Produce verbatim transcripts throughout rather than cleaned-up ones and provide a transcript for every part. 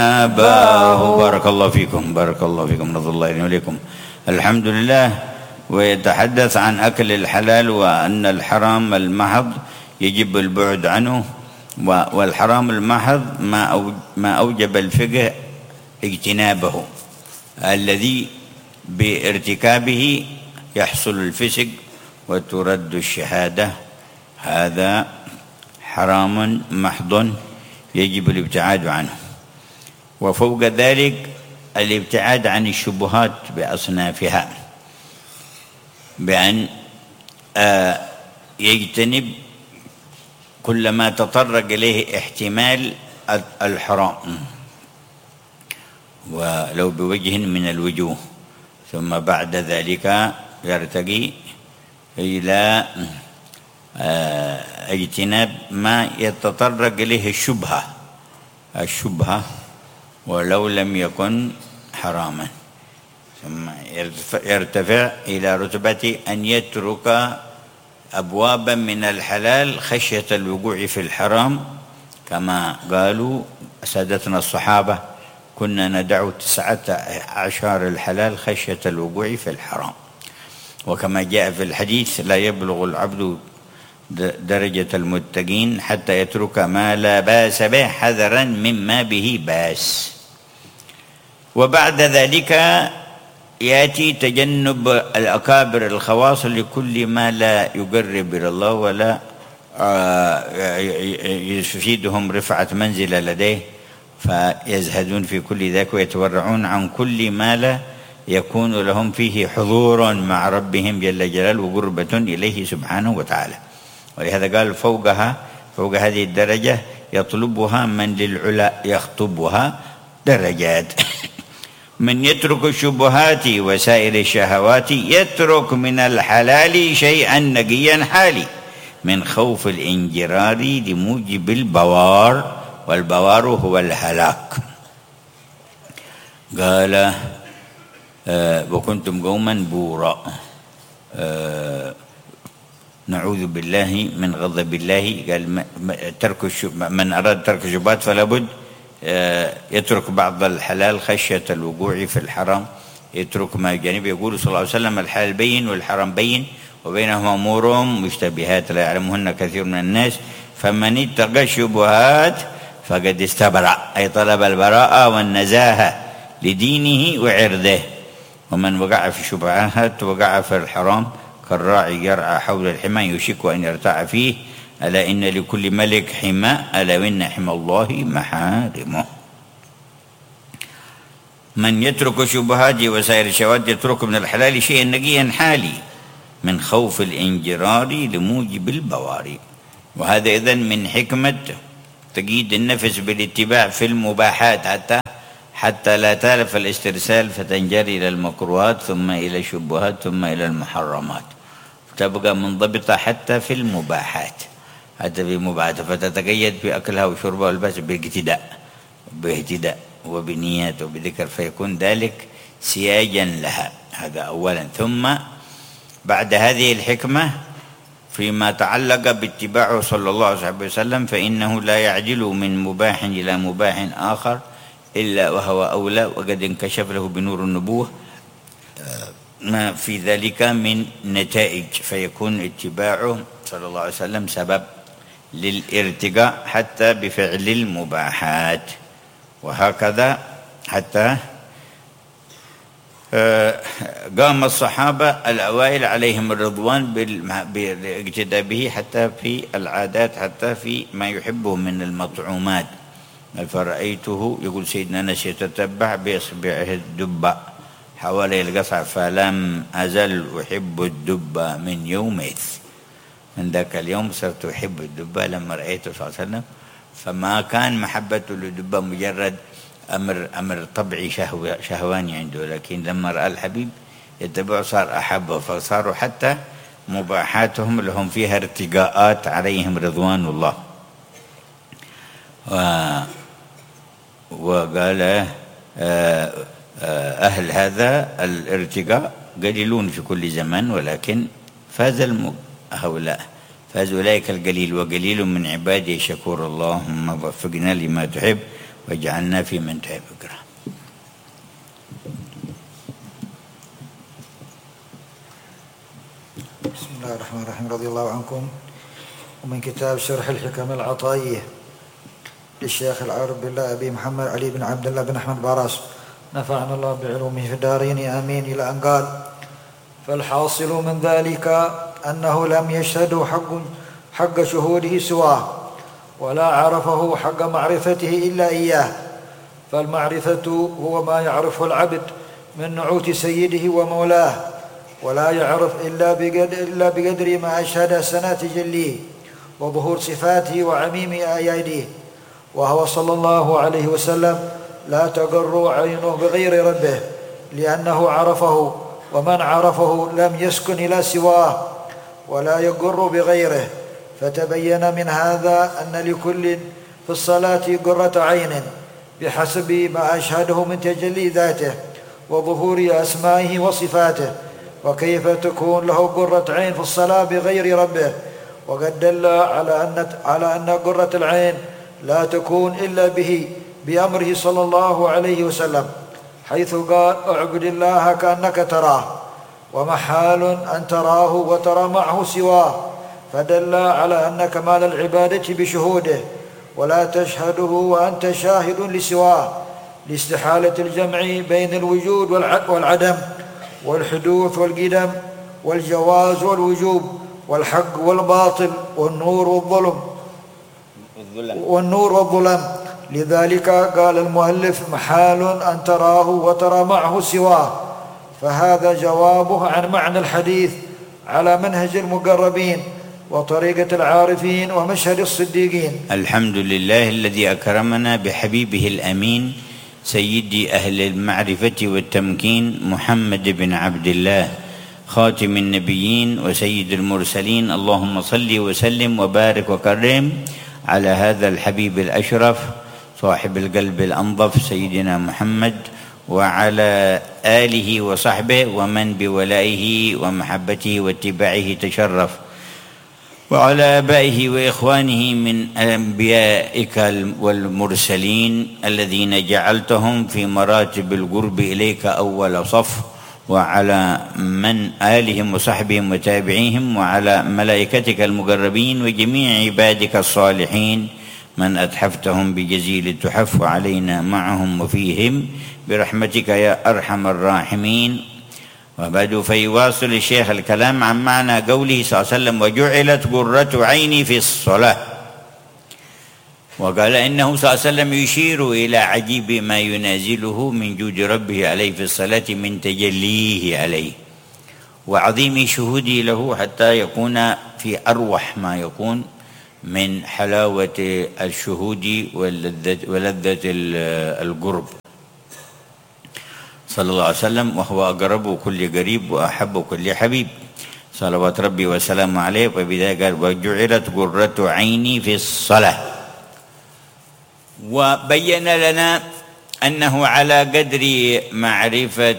آباه. بارك الله فيكم، بارك الله فيكم، رضي الله إليكم. الحمد لله. ويتحدث عن أكل الحلال وأن الحرام المحض يجب البعد عنه، والحرام المحض ما أوجب الفقه اجتنابه، الذي بارتكابه يحصل الفسق وترد الشهادة. هذا حرام محض يجب الابتعاد عنه. وفوق ذلك الابتعاد عن الشبهات بأصنافها، بأن يجتنب كل ما تطرق إليه احتمال الحرام ولو بوجه من الوجوه، ثم بعد ذلك يرتقي إلى اجتناب ما يتطرق إليه الشبهة الشبهة ولو لم يكن حراما، ثم يرتفع إلى رتبة أن يترك أبوابا من الحلال خشية الوقوع في الحرام، كما قالوا سادتنا الصحابة: كنا ندع تسعة أعشار الحلال خشية الوقوع في الحرام. وكما جاء في الحديث: لا يبلغ العبد درجة المتقين حتى يترك ما لا باس به حذرا مما به باس. وبعد ذلك يأتي تجنب الأكابر الخواص لكل ما لا يقرب إلى الله ولا يفيدهم رفعة منزلة لديه، فيزهدون في كل ذلك ويتورعون عن كل ما لا يكون لهم فيه حضور مع ربهم جل جلاله وقربة إليه سبحانه وتعالى. ولهذا قال: فوقها فوق هذه الدرجة يطلبها من للعلا يخطبها درجات. من يترك الشبهات وسائر الشهوات يترك من الحلال شيئا نقيا حالي من خوف الانجرار لموجب البوار، والبوار هو الهلاك. قال: آه وكنتم قوما بورا. آه نعوذ بالله من غضب الله. قال: ترك من أراد ترك الشبهات فلا بد يترك بعض الحلال خشية الوقوع في الحرام، يترك ما يجانب. يقول صلى الله عليه وسلم: الحلال بين والحرام بين وبينهما أمور مشتبهات لا يعلمهن كثير من الناس، فمن اتقى الشبهات فقد استبرأ، أي طلب البراءة والنزاهة لدينه وعرضه. ومن وقع في الشبهات وقع في الحرام كالراعي يرعى حول الحمى يوشك أن يرتع فيه، ألا إن لكل ملك حمى، ألا وإن حمى الله محارمه. من يترك الشبهات وسائر الشهوات يترك من الحلال شيئا نقيا حالي من خوف الانجرار لموجب البواري. وهذا إذن من حكمة تقييد النفس بالاتباع في المباحات حتى حتى لا تالف الاسترسال فتنجري إلى المكروهات ثم إلى الشبهات ثم إلى المحرمات، تبقى منضبطة حتى في المباحات حتى في المباحات، فتتقيد بأكلها وشربها والبس باقتداء باهتداء وبنيات وبذكر، فيكون ذلك سياجا لها. هذا أولا. ثم بعد هذه الحكمة فيما تعلق باتباعه صلى الله عليه وسلم، فإنه لا يعدل من مباح إلى مباح آخر إلا وهو أولى، وقد انكشف له بنور النبوة ما في ذلك من نتائج، فيكون اتباعه صلى الله عليه وسلم سبب للارتقاء حتى بفعل المباحات. وهكذا حتى قام الصحابة الأوائل عليهم الرضوان بالاقتداء به حتى في العادات، حتى في ما يحبه من المطعومات. فرأيته يقول سيدنا أنس يتتبع بإصبعه الدبة حوالي القصع فلم أزل أحب الدبة من يومئذ. من ذاك اليوم صرت أحب الدبة لما رأيته صلى الله عليه وسلم، فما كان محبته للدبة مجرد أمر أمر طبعي شهو شهواني عنده، لكن لما رأى الحبيب يتبع صار أحبه، فصاروا حتى مباحاتهم لهم فيها ارتقاءات عليهم رضوان الله. و وقال أهل هذا الارتقاء قليلون في كل زمان، ولكن فاز الم... هؤلاء فاز أولئك القليل، وقليل من عبادي شكور. اللهم وفقنا لما تحب واجعلنا في من تهبكره. بسم الله الرحمن الرحيم. رضي الله عنكم. ومن كتاب شرح الحكم العطائية للشيخ العارف بالله أبي محمد علي بن عبد الله بن أحمد باراس، نفعنا الله بعلومه في الدارين آمين، إلى أن قال: فالحاصل من ذلك أنه لم يشهده حق, حق شهوده سواه، ولا عرفه حق معرفته إلا إياه. فالمعرفة هو ما يعرفه العبد من نعوت سيده ومولاه، ولا يعرف إلا بقدر, إلا بقدر ما أشهد سنة تجليه وظهور صفاته وعميم آياته. وهو صلى الله عليه وسلم لا تقر عينه بغير ربه، لأنه عرفه، ومن عرفه لم يسكن إلى سواه ولا يقر بغيره. فتبين من هذا أن لكل في الصلاة قرة عين بحسب ما أشهده من تجلي ذاته وظهور أسمائه وصفاته. وكيف تكون له قرة عين في الصلاة بغير ربه؟ وقد دل على أن على أن قرة العين لا تكون إلا به بأمره صلى الله عليه وسلم، حيث قال: اعبد الله كأنك تراه، ومحال أن تراه وترى معه سواه. فدل على أن كمال العبادة بشهوده، ولا تشهده وأنت شاهد لسواه، لاستحالة الجمع بين الوجود والعدم، والحدوث والقدم، والجواز والوجوب، والحق والباطل، والنور والظلم والنور والظلم. لذلك قال المؤلف: محال أن تراه وترى معه سواه. فهذا جوابه عن معنى الحديث على منهج المقربين وطريقة العارفين ومشهد الصديقين. الحمد لله الذي أكرمنا بحبيبه الأمين سيدي أهل المعرفة والتمكين محمد بن عبد الله خاتم النبيين وسيد المرسلين. اللهم صل وسلم وبارك وكرم على هذا الحبيب الأشرف صاحب القلب الأنظف سيدنا محمد، وعلى آله وصحبه ومن بولائه ومحبته واتباعه تشرف، وعلى آبائه وإخوانه من أنبيائك والمرسلين الذين جعلتهم في مراتب القرب إليك أول صف، وعلى من آلهم وصحبهم وتابعيهم، وعلى ملائكتك المقربين وجميع عبادك الصالحين من أتحفتهم بجزيل التحف، وعلينا معهم وفيهم برحمتك يا أرحم الراحمين. وبعد فيواصل الشيخ الكلام عن معنى قوله صلى الله عليه وسلم: وجعلت قرة عيني في الصلاة. وقال إنه صلى الله عليه وسلم يشير إلى عجيب ما ينازله من جود ربه عليه في الصلاة من تجليه عليه وعظيم شهوده له، حتى يكون في أروح ما يكون من حلاوة الشهود ولذة القرب صلى الله عليه وسلم، وهو أقرب كل قريب وأحب كل حبيب صلوات ربي وسلامه عليه. وبذلك قال: وجعلت قرة عيني في الصلاة. وبين لنا أنه على قدر معرفة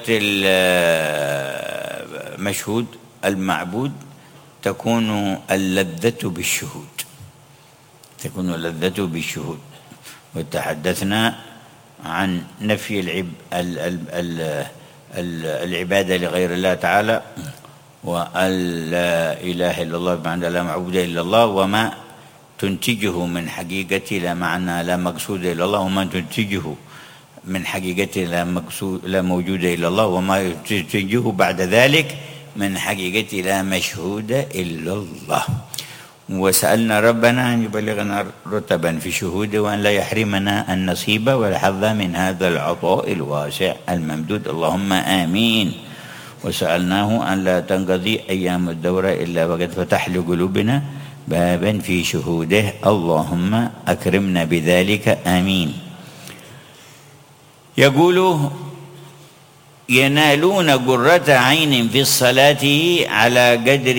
المشهود المعبود تكون اللذة بالشهود تكون اللذة بالشهود. وتحدثنا عن نفي العب ال ال ال ال العبادة لغير الله تعالى، وأن لا إله إلا الله بمعنى لا معبود إلا الله، وما تنتجه من حقيقة لا معنى لا مقصود إلا الله، وما تنتجه من حقيقة لا مقصود لا موجود إلا الله، وما تنتجه بعد ذلك من حقيقة لا مشهود إلا الله. وسألنا ربنا أن يبلغنا رتبا في شهوده، وأن لا يحرمنا النصيب والحظ من هذا العطاء الواسع الممدود، اللهم آمين. وسألناه أن لا تنقضي أيام الدورة إلا وقد فتح لقلوبنا بابا في شهوده، اللهم أكرمنا بذلك آمين. يقول: ينالون قرة عين في الصلاة على قدر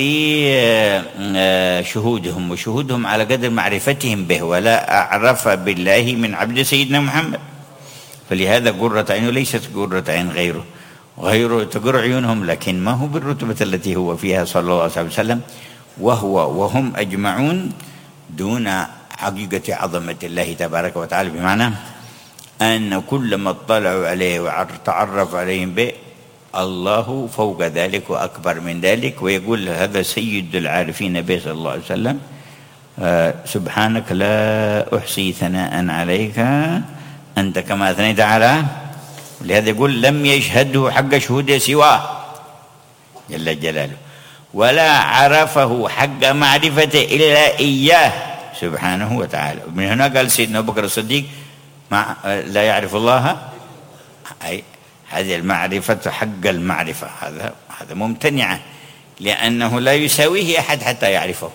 شهودهم، وشهودهم على قدر معرفتهم به، ولا أعرف بالله من عبد سيدنا محمد. فلهذا قرة عين ليست قرة عين غيره غيره تقر عيونهم، لكن ما هو بالرتبة التي هو فيها صلى الله عليه وسلم، وهو وهم أجمعون دون حقيقة عظمة الله تبارك وتعالى، بمعنى أن كلما اطلعوا عليه وتعرف عليهم به الله فوق ذلك وأكبر من ذلك، ويقول هذا سيد العارفين به صلى الله عليه وسلم: آه سبحانك لا أحصي ثناء عليك أنت كما أثنيت على. لهذا يقول لم يشهده حق شهوده سواه جل جلاله، ولا عرفه حق معرفته إلا إياه سبحانه وتعالى. من هنا قال سيدنا أبو بكر الصديق: مع لا يعرف الله، أي هذه المعرفة حق المعرفة، هذا هذا ممتنعة، لأنه لا يساويه أحد حتى يعرفه.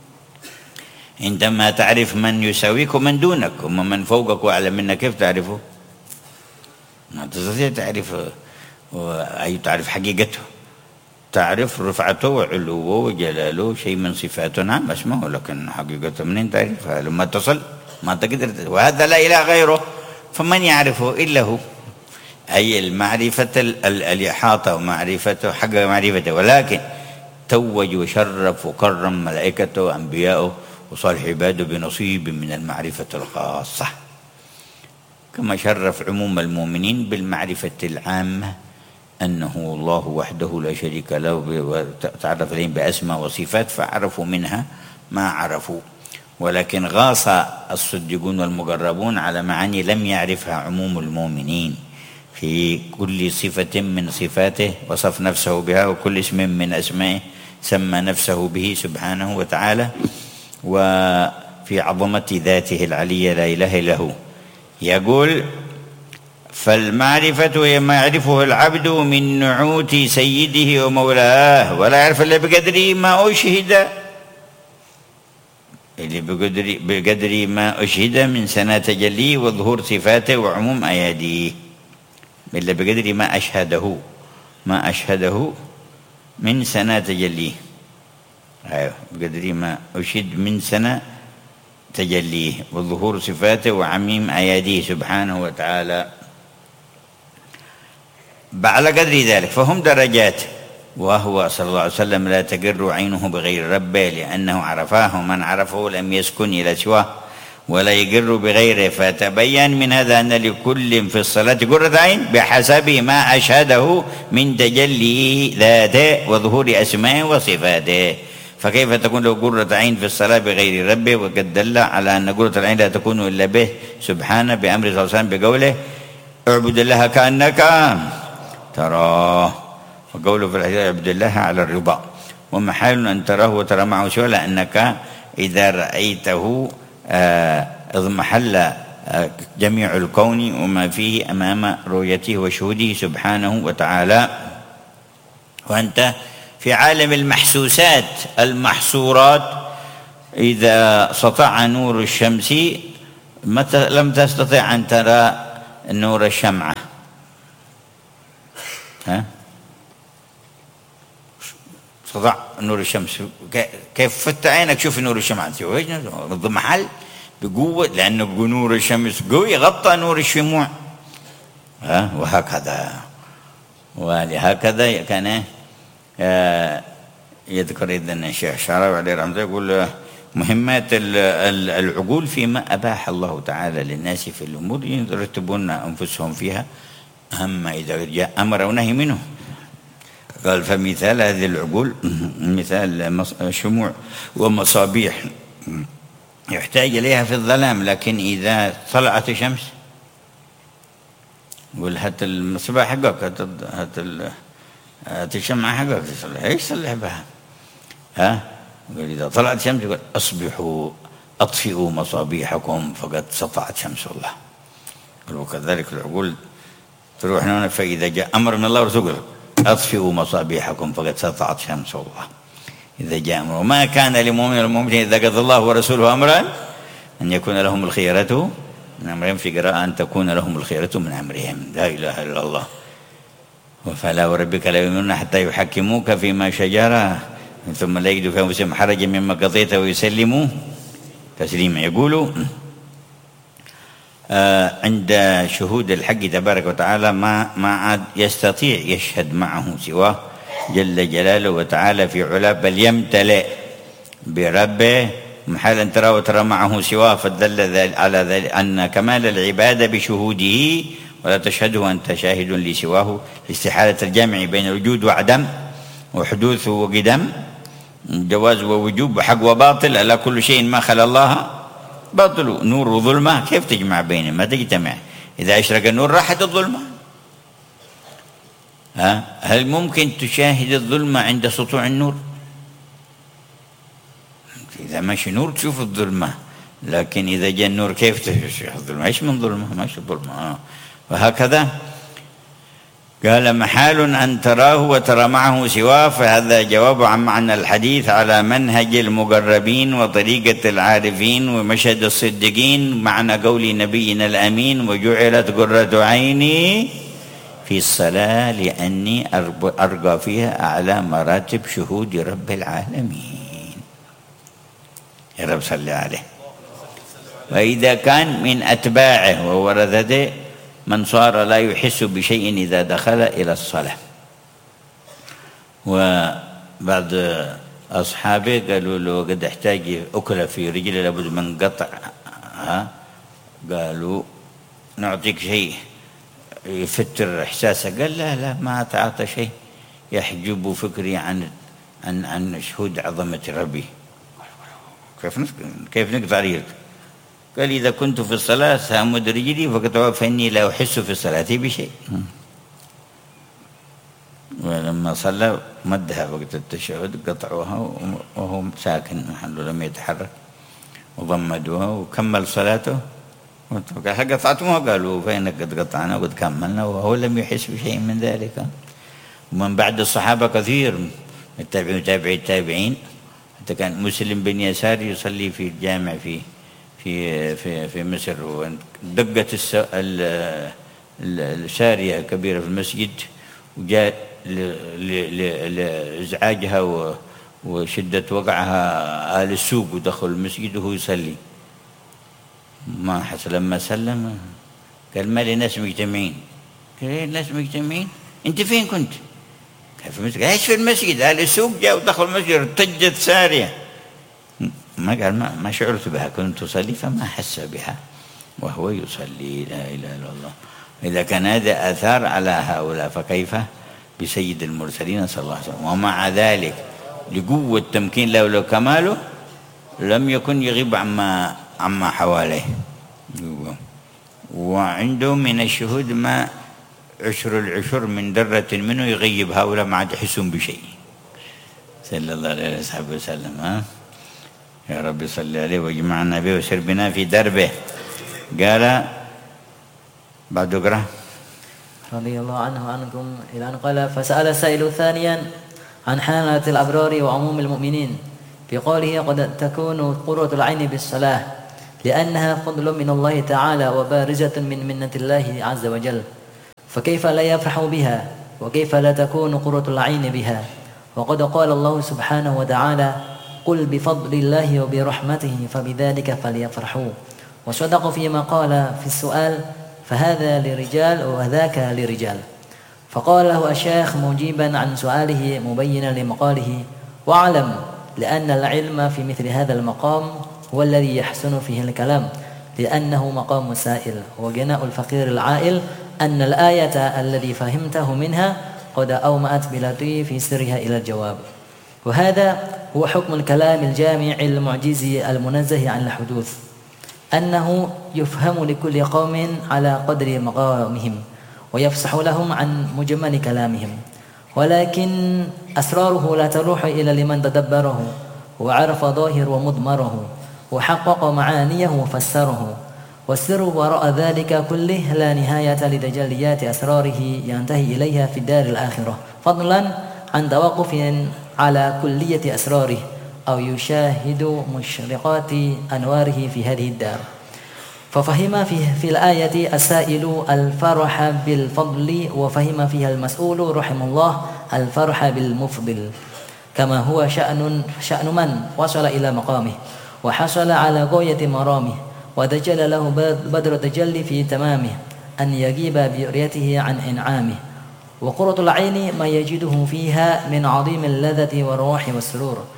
عندما تعرف من يساويك ومن دونك ومن فوقك وأعلى منك، كيف تعرفه؟ ما تستطيع تعرف أي تعرف حقيقته، تعرف رفعته وعلوه وجلاله، شيء من صفاته نعم اسمه، لكن حقيقته منين تعرفها؟ لما تصل ما تقدر، وهذا لا إله غيره، فمن يعرفه إلا هو. أي المعرفة الإحاطة ومعرفته حق معرفته، ولكن توج وشرف وكرم ملائكته وأنبياءه وصالح عباده بنصيب من المعرفة الخاصة، كما شرف عموم المؤمنين بالمعرفة العامة أنه الله وحده لا شريك له، وتعرف عليهم بأسماء وصفات فعرفوا منها ما عرفوا. ولكن غاص الصديقون والمقربون على معاني لم يعرفها عموم المؤمنين، في كل صفة من صفاته وصف نفسه بها، وكل اسم من أسمائه سمى نفسه به سبحانه وتعالى، وفي عظمة ذاته العلية لا إله إلا هو. يقول: فالمعرفة هي ما يعرفه العبد من نعوت سيده ومولاه، ولا يعرف إلا بقدر ما أشهد، اللي بقدر, بقدر ما أشهد من سنة تجليه وظهور صفاته وعموم أياديه، إلا بقدر ما أشهده ما أشهده من سنة تجليه، أيوه بقدر ما أشهد من سنة تجليه وظهور صفاته وعميم أياديه سبحانه وتعالى. على قدر ذلك فهم درجات، وهو صلى الله عليه وسلم لا تقر عينه بغير ربه، لأنه عرفاه، ومن عرفه لم يسكن إلى سواه ولا يقر بغيره. فتبين من هذا أن لكل في الصلاة قرة عين بحسب ما أشهده من تجلي ذاته وظهور أسمائه وصفاته. فكيف تكون له قرة عين في الصلاة بغير ربه؟ وقد دل على أن قرة العين لا تكون إلا به سبحانه بأمر صلى الله عليه وسلم بقوله: اعبد الله كأنك تراه، وقوله في الحديث: اعبد الله على الرضا. ومحال أن تراه وترى معه سوى، لأنك إذا رأيته اضمحل جميع الكون وما فيه أمام رؤيته وشهوده سبحانه وتعالى. وأنت في عالم المحسوسات المحصورات، إذا سطع نور الشمس لم تستطع أن ترى نور الشمعة، ها؟ سطع نور الشمس، كيف فتح عينك شوف نور الشمعة؟ محل بقوة، لأنه نور الشمس قوي غطى نور الشموع، ها؟ وهكذا. ولهكذا كان يذكر إذن الشيخ الشعراوي عليه رحمه الله يقول: مهمات العقول فيما أباح الله تعالى للناس في الأمور يرتبون أنفسهم فيها، أما إذا جاء أمر أو نهي منه. قال: فمثال هذه العقول مثال شموع ومصابيح يحتاج إليها في الظلام، لكن إذا طلعت الشمس يقول: هات المصباح حقك، هات هات هات الشمعة حقك تصلح، ايش صلح بها؟ ها؟ يقول: إذا طلعت الشمس يقول: أصبحوا أطفئوا مصابيحكم فقد سطعت شمس الله. وكذلك العقول تروح هنا، فإذا جاء أمر من الله ورسوله أطفئوا مصابيحكم فقد سطعت شمس الله. إذا جاء أمر، وما كان لمؤمن والمؤمن إذا قضى الله ورسوله أمرا أن يكون لهم الخيرة من أمرهم، في قراءة أن تكون لهم الخيرة من أمرهم. لا إله إلا الله. فلا وربك لا يؤمنون حتى يحكموك فيما شجر ثم لا يجدوا في أنفسهم حرجا مما قضيت ويسلموا تسليما. يقولوا آه عند شهود الحق تبارك وتعالى ما ما عاد يستطيع يشهد معه سواه جل جلاله وتعالى في علاه، بل يمتلئ بربه محال أن ترى وترى معه سواه، فدل على ذلك أن كمال العبادة بشهوده، ولا تشهده أنت شاهد لسواه، لاستحالة الجمع بين الوجود وعدم، وحدوث وقدم، جواز ووجوب، وحق وباطل، ألا كل شيء ما خلا الله باطل. نور وظلمة كيف تجمع بينهم؟ ما تجتمع. إذا أشرق النور راحت الظلمة. ها؟ هل ممكن تشاهد الظلمة عند سطوع النور؟ إذا ماشي نور تشوف الظلمة، لكن إذا جاء النور كيف تشوف الظلمة؟ إيش من ظلمة؟ ماشي ظلمة. آه. وهكذا قال محال أن تراه وترى معه سواه، فهذا جواب عن معنى الحديث على منهج المقربين وطريقة العارفين ومشهد الصديقين، معنى قول نبينا الأمين: وجعلت قرة عيني في الصلاة لأني أرقى فيها أعلى مراتب شهود رب العالمين. يا رب صل عليه. وإذا كان من أتباعه وورثته من صار لا يحس بشيء إذا دخل إلى الصلاة. وبعض أصحابه قالوا له قد احتاج أكل في رجله لابد من قطع، ها؟ قالوا نعطيك شيء يفتر إحساسه، قال لا لا ما أتعاطى شيء يحجب فكري عن عن عن شهود عظمة ربي. كيف كيف نقطع رجلك؟ قال إذا كنت في الصلاة سأمد رجلي فقطعها فإني لا أحس في صلاتي بشيء. ولما صلى مدها وقت التشهد قطعوها وهو ساكن محله لم يتحرك، وضمدوها وكمل صلاته. قال قطعتموها؟ قالوا فإنك قد قطعنا وقد كملنا، وهو لم يحس بشيء من ذلك. ومن بعد الصحابة كثير، التابعين وتابعي التابعين، حتى كان مسلم بن يسار يصلي في الجامع في في في في مصر، ودقت السارية كبيرة في المسجد، وجاء لإزعاجها وشدة وقعها آل السوق ودخل المسجد وهو يصلي. ما حصل. لما سلم قال ما لي ناس مجتمعين. قال ايه الناس مجتمعين؟ انت فين كنت؟ قال في المسجد. ايش في المسجد؟ آل السوق جاء ودخل المسجد ارتجت سارية. ما قال ما, ما شعرت بها، كنت أصلي فما حس بها وهو يصلي. لا إله إلا الله. إذا كان هذا آثار على هؤلاء فكيف بسيد المرسلين صلى الله عليه وسلم؟ ومع ذلك لقوة تمكين له ولو كماله لم يكن يغيب عما عما حواليه، وعنده من الشهود ما عشر العشر من ذرة منه يغيب هؤلاء ما عاد يحسون بشيء. صلى الله عليه وسلم. ها يا رب صل عليه واجمعنا به وسر بنا في دربه. قال بعد اقرأ. رضي الله عنه وعنكم إلى أن قال: فسأل سائل ثانيا عن حالة الأبرار وعموم المؤمنين في قوله: قد تكون قرة العين بالصلاة لأنها فضل من الله تعالى وبارزة من منة الله عز وجل، فكيف لا يفرح بها؟ وكيف لا تكون قرة العين بها؟ وقد قال الله سبحانه وتعالى: قل بفضل الله وبرحمته فبذلك فليفرحوا. وصدق فيما قال في السؤال: فهذا لرجال وذاك لرجال. فقال له الشيخ مجيبا عن سؤاله مبينا لمقاله: واعلم لأن العلم في مثل هذا المقام هو الذي يحسن فيه الكلام، لأنه مقام سائل وجناء الفقير العائل، أن الآية الذي فهمته منها قد أومأت بلطيف في سرها إلى الجواب. وهذا هو حكم الكلام الجامع المعجز المنزه عن الحدوث، أنه يفهم لكل قوم على قدر مقامهم ويفصح لهم عن مجمل كلامهم، ولكن أسراره لا تروح إلا لمن تدبره وعرف ظاهر ومضمره وحقق معانيه وفسره. والسر وراء ذلك كله لا نهاية لتجليات أسراره ينتهي إليها في الدار الآخرة، فضلا عن توقف على كلية أسراره أو يشاهد مشرقات أنواره في هذه الدار. ففهم في, في الآية السائل الفرح بالفضل، وفهم فيها المسؤول رحم الله الفرح بالمفضل، كما هو شأن, شأن من وصل إلى مقامه وحصل على غاية مرامه وتجلى له بدر التجلي في تمامه أن يجيب برؤيته عن إنعامه. وقرة العين ما يجده فيها من عظيم اللذة والروح والسرور،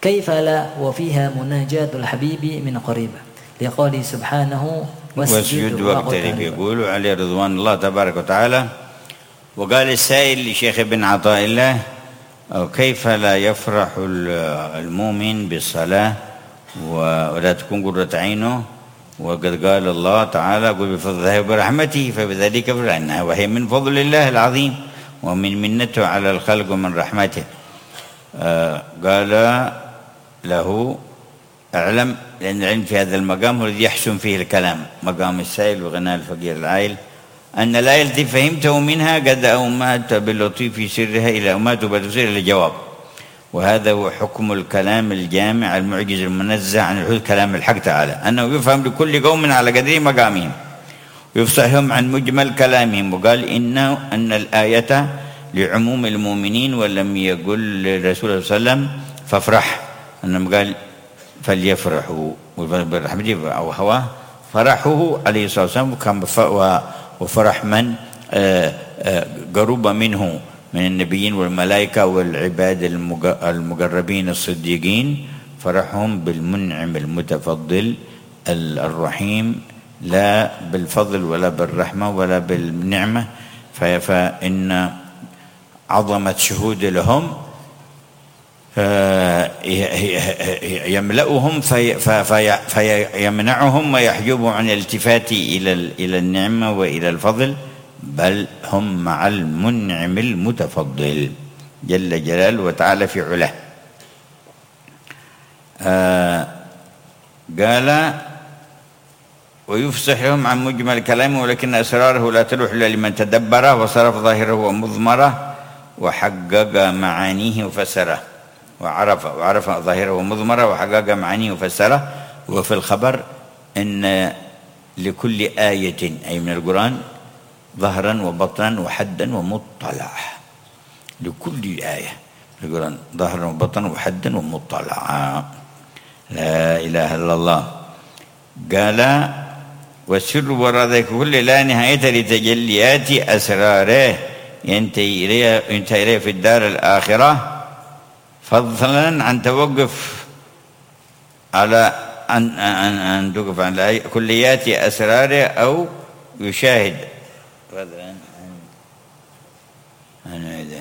كيف لا وفيها مناجاة الحبيب من قريب لقوله سبحانه واسجد واقترب. يقول عليه رضوان الله تبارك وتعالى. وقال السائل لشيخ ابن عطاء الله: أو كيف لا يفرح المؤمن بالصلاة ولا تكون قرة عينه، وقد قال الله تعالى: قل بفضله وبرحمته فبذلك فرحنا، وهي من فضل الله العظيم ومن منته على الخلق ومن رحمته. آه قال له: اعلم، لأن العلم في هذا المقام هو الذي يحسن فيه الكلام، مقام السائل وغناء الفقير العائل، أن الآية التي فهمته منها قد أومأت باللطيف في سرها إلى أومات وبتصير إلى جواب. وهذا هو حكم الكلام الجامع المعجز المنزه عن الحدود، كلام الحق تعالى، أنه يفهم لكل قوم على قدر مقامهم ويفصحهم عن مجمل كلامهم. وقال إنه أن الآية لعموم المؤمنين، ولم يقل للرسول صلى الله عليه وسلم فافرح، إنما قال فليفرحوا برحمته أو هواه. فرحه عليه الصلاة والسلام كان وفرح من قرب منه من النبيين والملائكة والعباد المقربين الصديقين، فرحهم بالمنعم المتفضل الرحيم، لا بالفضل ولا بالرحمة ولا بالنعمة. فإن عظمة شهود لهم يملأهم فيمنعهم ويحجبهم عن الالتفات إلى النعمة وإلى الفضل، بل هم مع المنعم المتفضل جل جلاله وتعالى في علاه. آه قال: ويفصحهم عن مجمل كلامه، ولكن أسراره لا تلوح إلا لمن تدبره وصرف ظاهره ومضمره وحقق معانيه وفسره، وعرف وعرف ظاهره ومضمره وحقق معانيه وفسره. وفي الخبر ان لكل آية أي من القرآن ظهرا وبطنا وحدا ومطلع، لكل آية من القرآن ظهرا وبطنا وحدا ومطلع، لا إله إلا الله. قال: والسر وراء ذلك كله لا نهاية لتجليات أسراره ينتهي إليه ينتهي إليه في الدار الآخرة، فضلا عن توقف على أن أن أن توقف عن كليات أسراره أو يشاهد فضلا عن عن هذا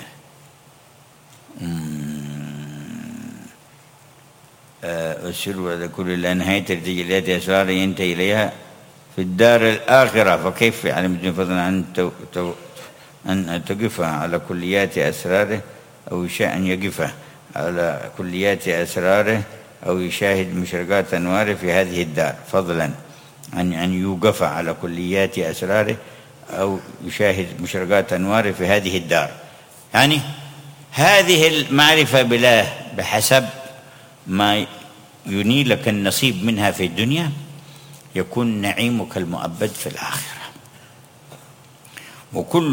السر وراء كل لا نهاية لتجليات أسراره ينتهي إليها في الدار الآخرة، فكيف يعلم فضلا عن أن تقف على كليات أسراره أو يشاء أن يقف على كليات أسراره أو يشاهد مشرقات أنواره في هذه الدار، فضلا عن أن يوقف على كليات أسراره أو يشاهد مشرقات أنواره في هذه الدار. يعني هذه المعرفة بالله بحسب ما ينيلك النصيب منها في الدنيا يكون نعيمك المؤبد في الآخرة. وكل